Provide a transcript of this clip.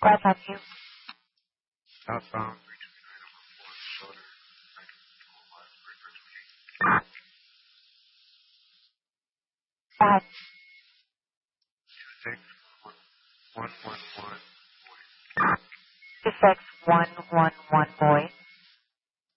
Glad to have you. Southbound, Bye. 26 111. 26 111 boy.